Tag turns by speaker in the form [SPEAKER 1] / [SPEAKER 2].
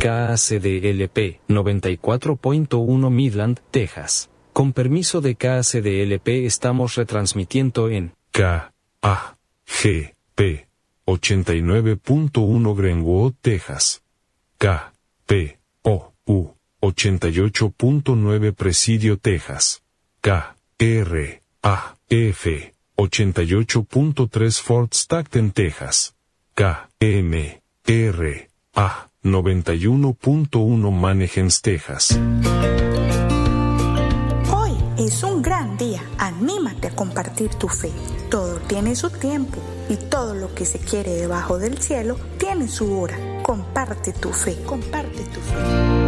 [SPEAKER 1] KACDLP 94.1 Midland, Texas. Con permiso de KACDLP estamos retransmitiendo en KAGP 89.1 Greenwood, Texas. KPOU 88.9 Presidio, Texas. KRAF 88.3 Fort Stockton, Texas. KMRA 91.1 Manahems, Texas.
[SPEAKER 2] Hoy es un gran día. Anímate a compartir tu fe. Todo tiene su tiempo y todo lo que se quiere debajo del cielo tiene su hora. Comparte tu fe. Comparte tu fe.